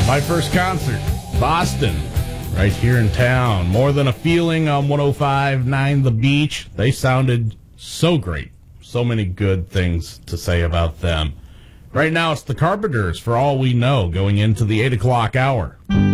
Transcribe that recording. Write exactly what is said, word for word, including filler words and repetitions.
My first concert, Boston, right here in town. More Than a Feeling on one oh five point nine The Beach. They sounded so great. So many good things to say about them. Right now, it's the Carpenters, For All We Know, going into the eight o'clock hour.